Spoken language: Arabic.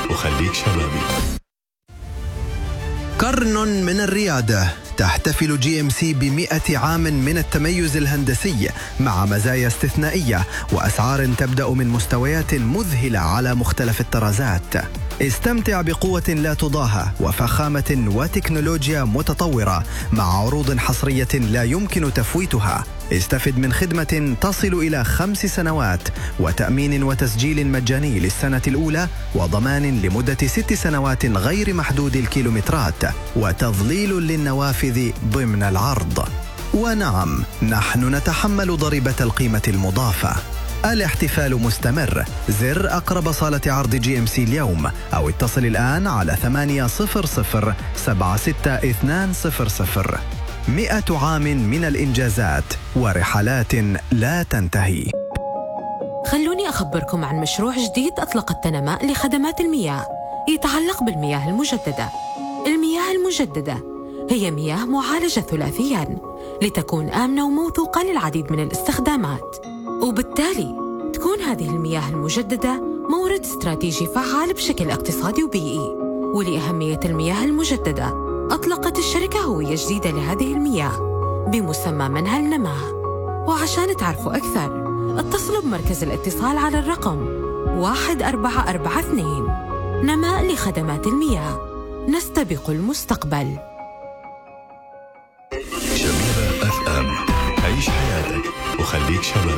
وخليك شبابي. قرن من الريادة. تحتفل GMC ب100 عام من التميز الهندسي مع مزايا استثنائية وأسعار تبدأ من مستويات مذهلة على مختلف الطرازات. استمتع بقوة لا تضاهى وفخامة وتكنولوجيا متطورة مع عروض حصرية لا يمكن تفويتها. استفد من خدمة تصل إلى 5 سنوات وتأمين وتسجيل مجاني للسنة الأولى وضمان لمدة 6 سنوات غير محدود الكيلومترات وتظليل للنوافذ ضمن العرض. ونعم، نحن نتحمل ضريبة القيمة المضافة. الاحتفال مستمر. زر أقرب صالة عرض GMC اليوم أو اتصل الآن على 800 76200. 100 عام من الإنجازات ورحلات لا تنتهي. خلوني أخبركم عن مشروع جديد أطلقته نماء لخدمات المياه يتعلق بالمياه المجددة. المياه المجددة هي مياه معالجة ثلاثياً لتكون آمنة وموثوقة للعديد من الاستخدامات، وبالتالي تكون هذه المياه المجددة مورد استراتيجي فعال بشكل اقتصادي وبيئي. ولأهمية المياه المجددة أطلقت الشركة هوية جديدة لهذه المياه بمسمى منهل نماء. وعشان تعرفوا أكثر اتصلوا بمركز الاتصال على الرقم 1442. نماء لخدمات المياه، نستبق المستقبل. شبيبة FM، عيش حياتك وخليك شبابي.